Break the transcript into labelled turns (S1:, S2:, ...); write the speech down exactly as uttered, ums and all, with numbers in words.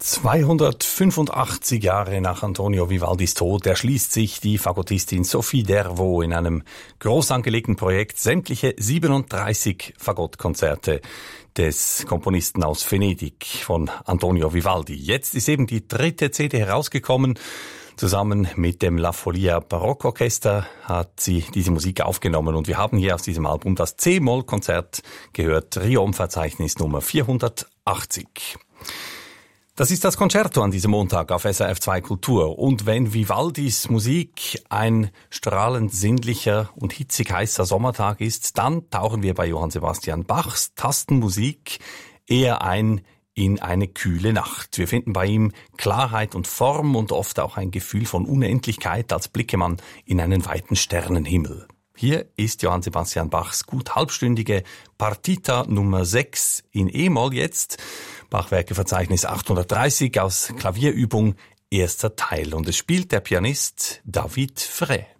S1: zweihundertfünfundachtzig Jahre nach Antonio Vivaldis Tod erschließt sich die Fagottistin Sophie Dervo in einem groß angelegten Projekt sämtliche siebenunddreißig Fagottkonzerte des Komponisten aus Venedig von Antonio Vivaldi. Jetzt ist eben die dritte C D herausgekommen. Zusammen mit dem La Folia Barockorchester hat sie diese Musik aufgenommen und wir haben hier aus diesem Album das C-Moll-Konzert gehört, Triumphverzeichnis Nummer vierhundertachtzig. Das ist das Concerto an diesem Montag auf S R F zwei Kultur. Und wenn Vivaldis Musik ein strahlend sinnlicher und hitzig heißer Sommertag ist, dann tauchen wir bei Johann Sebastian Bachs Tastenmusik eher ein in eine kühle Nacht. Wir finden bei ihm Klarheit und Form und oft auch ein Gefühl von Unendlichkeit, als blicke man in einen weiten Sternenhimmel. Hier ist Johann Sebastian Bachs gut halbstündige Partita Nummer sechs in E-Moll jetzt. Bachwerkeverzeichnis achthundertdreißig aus Klavierübung, erster Teil. Und es spielt der Pianist David Frey.